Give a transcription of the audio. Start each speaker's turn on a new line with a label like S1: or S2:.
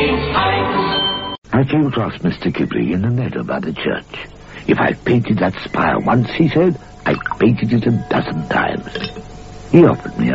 S1: I came across Mr. Kipling in the meadow by the church. If I've painted that spire once, he said, I've painted it 12 times. He offered me